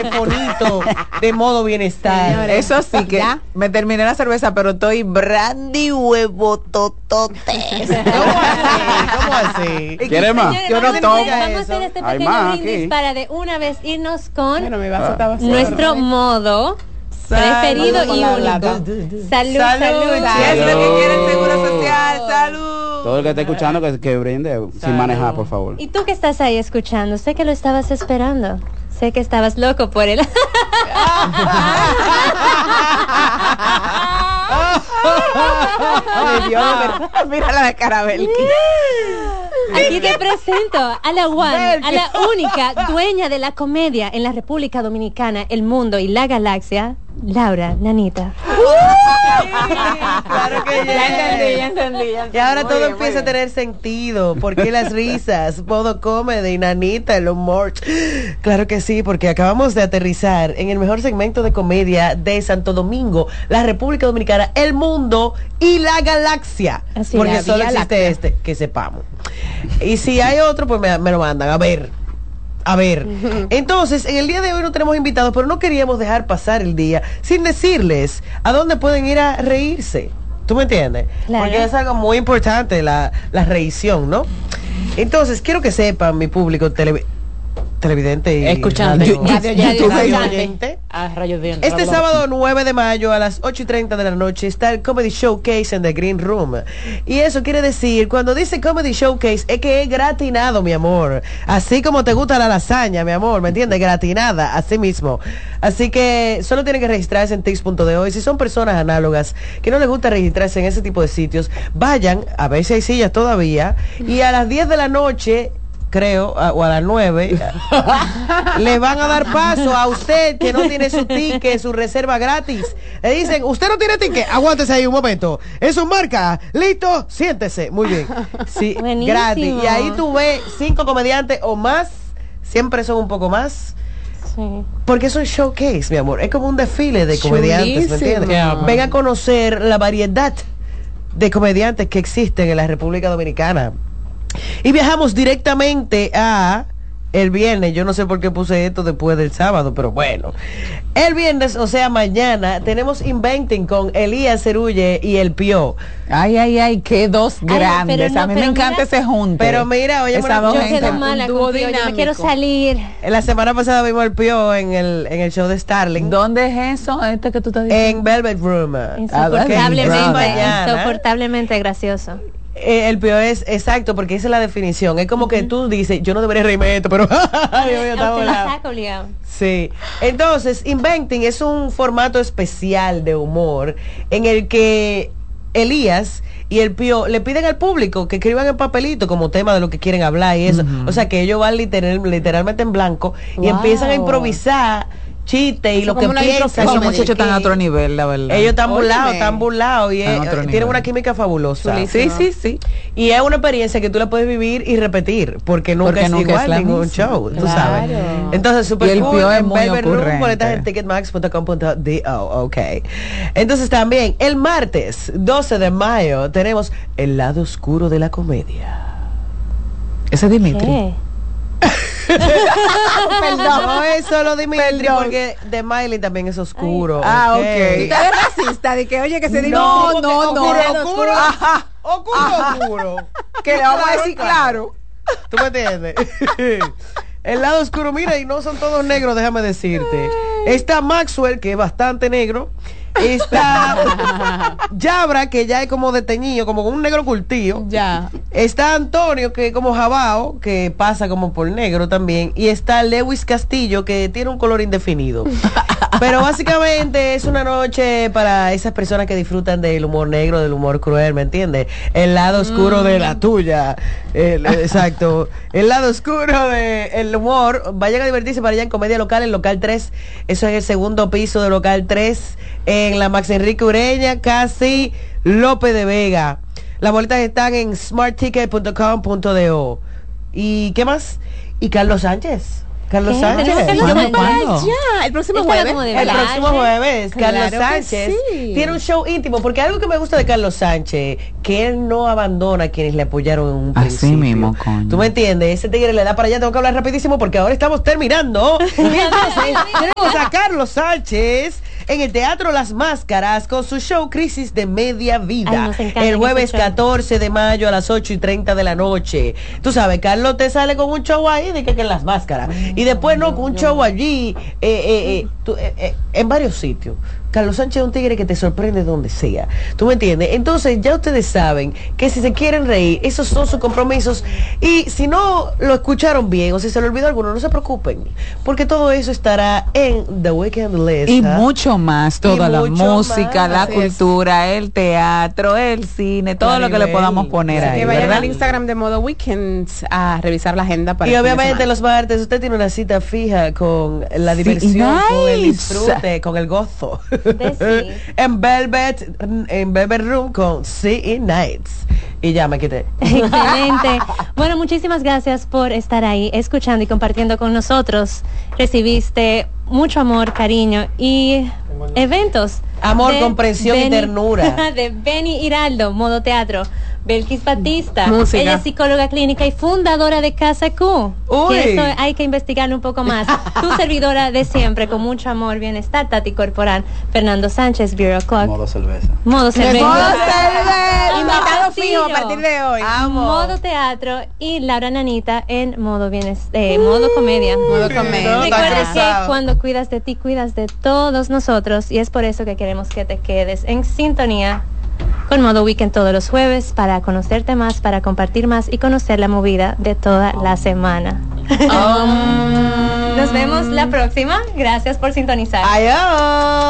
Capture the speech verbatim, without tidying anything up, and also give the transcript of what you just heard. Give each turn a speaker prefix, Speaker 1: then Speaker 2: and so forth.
Speaker 1: telefonito de modo bienestar.
Speaker 2: Señores,
Speaker 3: Eso sí que
Speaker 2: ¿ya?
Speaker 3: me terminé la cerveza, pero estoy brandy huevo tototes.
Speaker 1: ¿Cómo así? ¿Cómo así?
Speaker 4: ¿Quieres más?
Speaker 5: Señores,
Speaker 1: Yo no
Speaker 5: vamos,
Speaker 1: tomo
Speaker 5: vamos a
Speaker 1: eso.
Speaker 5: hacer este
Speaker 4: Hay
Speaker 5: pequeño
Speaker 4: más
Speaker 5: brindis
Speaker 4: aquí.
Speaker 5: para de una vez irnos con
Speaker 2: Bueno, mi vaso está vacío.
Speaker 5: nuestro modo preferido y
Speaker 2: con la lata.
Speaker 5: único. Salud,
Speaker 1: Salud,
Speaker 5: salud.
Speaker 3: Si es lo que quiere el seguro social, salud.
Speaker 4: Todo el que esté escuchando que, que brinde sin manejar, por favor.
Speaker 5: Y tú que estás ahí escuchando, sé que lo estabas esperando. Sé que estabas loco por él.
Speaker 3: Ay, Dios, de verdad. Mira la de Carabel.
Speaker 5: Aquí te presento a la one, a la única dueña de la comedia en la República Dominicana, el mundo y la galaxia, Laura Nanita.
Speaker 1: Claro que
Speaker 3: Ya entendí,
Speaker 1: yes.
Speaker 3: ya entendí, ya entendí.
Speaker 1: Y ahora
Speaker 3: Muy
Speaker 1: todo
Speaker 3: bien,
Speaker 1: empieza
Speaker 3: muy
Speaker 1: a tener sentido. Porque las risas, modo comedy, Nanita, el humor. Claro que sí, porque acabamos de aterrizar en el mejor segmento de comedia de Santo Domingo, la República Dominicana, el mundo y la galaxia.
Speaker 5: Así
Speaker 1: porque
Speaker 5: la
Speaker 1: solo
Speaker 5: Vía
Speaker 1: existe
Speaker 5: Láctea.
Speaker 1: este, que sepamos. Y si hay otro, pues me, me lo mandan. A ver. A ver, entonces, en el día de hoy no tenemos invitados, pero no queríamos dejar pasar el día sin decirles a dónde pueden ir a reírse. ¿Tú me entiendes?
Speaker 5: Claro.
Speaker 1: Porque es algo muy importante, la, la reacción, ¿no? Entonces, quiero que sepan, mi público televi- televidente y
Speaker 2: Escuchante.
Speaker 1: radio-
Speaker 2: Radio-
Speaker 1: YouTube
Speaker 2: radio-
Speaker 1: oyente.
Speaker 2: Ah, rayos dientes.
Speaker 1: Este sábado nueve de mayo a las ocho y treinta de la noche está el Comedy Showcase en The Green Room. Y eso quiere decir, cuando dice Comedy Showcase, es que es gratinado, mi amor. Así como te gusta la lasaña, mi amor, ¿me entiendes? Gratinada, así mismo. Así que solo tienen que registrarse en tix punto de hoy. Si son personas análogas que no les gusta registrarse en ese tipo de sitios, vayan, a ver si hay sillas todavía. Y a las diez de la noche... creo, a, o a las nueve, le van a dar paso a usted que no tiene su ticket, su reserva gratis. Le dicen, usted no tiene ticket, aguántese ahí un momento. Eso marca, listo, siéntese. Muy bien. Sí,
Speaker 5: Buenísimo.
Speaker 1: gratis. Y ahí tú ves cinco comediantes o más, siempre son un poco más.
Speaker 5: Sí.
Speaker 1: Porque eso es showcase, mi amor. Es como un desfile de comediantes, ¿me entiendes?
Speaker 2: Chulísimo.
Speaker 1: Ven a conocer la variedad de comediantes que existen en la República Dominicana. Y viajamos directamente a el viernes. Yo no sé por qué puse esto después del sábado, pero bueno. El viernes, o sea, mañana, tenemos Inventing con Elías Cerulle y El Pío.
Speaker 3: Ay, ay, ay, qué dos
Speaker 5: Ay,
Speaker 3: grandes.
Speaker 5: pero no,
Speaker 3: A mí me
Speaker 5: pero
Speaker 3: encanta
Speaker 5: mira-
Speaker 3: ese junte.
Speaker 1: Pero mira, oye,
Speaker 3: Esa
Speaker 1: mira,
Speaker 3: dos
Speaker 5: Yo
Speaker 3: gente.
Speaker 5: quedo mala
Speaker 2: dúo
Speaker 5: con Pío, yo me
Speaker 2: dinámico.
Speaker 5: quiero salir.
Speaker 1: La semana pasada vimos El Pío en el, en el show de Starling.
Speaker 3: ¿Dónde es eso? Este que tú estás diciendo.
Speaker 1: En Velvet Room.
Speaker 5: Insoportablemente,
Speaker 1: Mañana.
Speaker 5: insoportablemente gracioso.
Speaker 1: Eh, el peor es exacto, porque esa es la definición. Es como que tú dices, yo no debería reírme de esto, pero Dios mío,
Speaker 5: A
Speaker 1: está
Speaker 5: usted la
Speaker 1: volado.
Speaker 5: saca obligado.
Speaker 1: Sí. Entonces, Inventing es un formato especial de humor en el que Elías y el Pío le piden al público que escriban en papelito como tema de lo que quieren hablar y eso. O sea, que ellos van literal, literalmente en blanco y
Speaker 2: Wow.
Speaker 1: empiezan a improvisar chistes y
Speaker 2: Eso
Speaker 1: lo que
Speaker 2: como una
Speaker 1: piensan.
Speaker 2: microfilm.
Speaker 3: Esos
Speaker 1: y
Speaker 3: muchachos están
Speaker 1: que-
Speaker 3: a otro nivel, la verdad.
Speaker 1: Ellos están
Speaker 2: Óyeme.
Speaker 1: burlados, están burlados y
Speaker 3: Están a
Speaker 1: eh,
Speaker 3: otro
Speaker 1: tienen
Speaker 3: nivel.
Speaker 1: una química fabulosa.
Speaker 3: Sí, sí, sí.
Speaker 1: Y es una experiencia que tú la puedes vivir y repetir, porque nunca
Speaker 3: Porque
Speaker 1: es
Speaker 3: nunca
Speaker 1: igual
Speaker 3: es la
Speaker 1: ningún
Speaker 3: misma.
Speaker 1: show, tú
Speaker 2: Claro.
Speaker 1: sabes. Entonces, super
Speaker 3: Y el
Speaker 1: cool,
Speaker 3: Pío es
Speaker 1: en
Speaker 3: muy
Speaker 1: Velvet Room,
Speaker 3: ocurrente.
Speaker 1: boletas en ticketmax punto com punto do, ok. Entonces también, el martes doce de mayo, tenemos El lado oscuro de la comedia.
Speaker 3: Ese es Dimitri.
Speaker 5: ¿Qué?
Speaker 1: Perdón, no es solo Dimitri,
Speaker 3: Perdón.
Speaker 1: porque de Miley también es oscuro.
Speaker 3: Ah, ok.
Speaker 2: Usted es racista, de que oye que se diga.
Speaker 3: No,
Speaker 1: porque
Speaker 3: no, no.
Speaker 1: Oscuro, oscuro,
Speaker 3: Ajá.
Speaker 1: oscuro, oscuro.
Speaker 3: Que le vamos a
Speaker 1: Claro,
Speaker 3: decir
Speaker 1: claro.
Speaker 3: claro.
Speaker 1: ¿Tú me entiendes? El lado oscuro, mira, y no son todos negros, déjame decirte. Está Maxwell, que es bastante negro. Está Yabra, que ya es como desteñido, como un negro curtido.
Speaker 2: Ya.
Speaker 1: Está Antonio, que es como jabao, que pasa como por negro también. Y está Lewis Castillo, que tiene un color indefinido. Pero básicamente es una noche para esas personas que disfrutan del humor negro, del humor cruel, ¿me entiendes? El lado oscuro de la tuya. El- exacto. El lado oscuro del humor. Vayan a divertirse para allá en Comedia Local, en Local tres. Eso es el segundo piso de Local tres. En la Max Enrique Ureña, casi López de Vega. Las boletas están en smart ticket punto com punto do. ¿Y qué más? Y Carlos Sánchez. Carlos
Speaker 5: ¿Qué?
Speaker 1: Sánchez.
Speaker 5: Tenemos a Carlos
Speaker 2: Yo voy
Speaker 5: Sánchez.
Speaker 2: para
Speaker 3: ¿Cuándo?
Speaker 2: allá, el próximo
Speaker 5: Estaba
Speaker 2: jueves.
Speaker 5: como de
Speaker 1: El
Speaker 5: viaje.
Speaker 1: próximo jueves, Carlos
Speaker 2: Claro que
Speaker 1: Sánchez
Speaker 2: sí.
Speaker 1: tiene un show íntimo, porque algo que me gusta de Carlos Sánchez, que él no abandona a quienes le apoyaron en un
Speaker 3: Así
Speaker 1: principio.
Speaker 3: mismo, coño.
Speaker 1: ¿Tú me entiendes? Ese tigre le da para allá, tengo que hablar rapidísimo porque ahora estamos terminando. Y entonces tenemos a Carlos Sánchez en el Teatro Las Máscaras con su show Crisis de Media Vida.
Speaker 5: Ay, nos encanta
Speaker 1: el jueves
Speaker 5: ese show.
Speaker 1: catorce de mayo a las ocho y treinta de la noche. Tú sabes, Carlos te sale con un show ahí de que, que en Las Máscaras. Y después no, con un show allí, eh, eh, eh, tú, eh, eh, en varios sitios. Carlos Sánchez es un tigre que te sorprende donde sea. ¿Tú me entiendes? Entonces ya ustedes saben que si se quieren reír, esos son sus compromisos. Y si no lo escucharon bien o si se le olvidó alguno, no se preocupen. Porque todo eso estará en The Weekend List.
Speaker 3: Y mucho más, toda
Speaker 1: Y
Speaker 3: la
Speaker 1: mucho
Speaker 3: música,
Speaker 1: más,
Speaker 3: la
Speaker 1: así
Speaker 3: cultura, el teatro, el cine, todo lo que le
Speaker 1: Claribel,
Speaker 3: podamos poner
Speaker 1: Claribel.
Speaker 3: ahí,
Speaker 2: Que vayan
Speaker 3: ¿verdad?
Speaker 2: al Instagram de Modo Weekends a revisar la agenda para
Speaker 1: Y
Speaker 2: el fin de
Speaker 1: obviamente
Speaker 2: semana.
Speaker 1: los martes usted tiene una cita fija con la
Speaker 3: Sí,
Speaker 1: diversión, con el
Speaker 3: nice.
Speaker 1: disfrute, con el gozo.
Speaker 5: De sí.
Speaker 1: en Velvet, en Velvet Room con C E Nights. Y ya me quité.
Speaker 5: Excelente. Bueno, muchísimas gracias por estar ahí, escuchando y compartiendo con nosotros. Recibiste mucho amor, cariño y eventos.
Speaker 1: Amor,
Speaker 5: de
Speaker 1: comprensión y
Speaker 5: Benny-
Speaker 1: ternura.
Speaker 5: De Benny Hiraldo, Modo Teatro. Belkis Batista.
Speaker 2: Música.
Speaker 5: Ella es psicóloga clínica y fundadora de Casa Q.
Speaker 1: Uy.
Speaker 5: Que eso hay que investigarlo un poco más. Tu servidora de siempre, con mucho amor, bienestar, Tati Corporal. Fernando Sánchez, Bureau Clock.
Speaker 4: Modo cerveza.
Speaker 5: Modo cerveza.
Speaker 2: Modo cerveza. Invitado
Speaker 5: Castillo.
Speaker 2: fijo a partir de hoy.
Speaker 5: Modo teatro y Laura Nanita en modo bienes, eh, modo comedia.
Speaker 2: Modo comedia.
Speaker 5: Recuerda que cuando cuidas de ti, cuidas de todos nosotros y es por eso que queremos que te quedes en sintonía con Modo Weekend todos los jueves para conocerte más, para compartir más y conocer la movida de toda la semana. Nos vemos la próxima. Gracias por sintonizar.
Speaker 1: Adiós.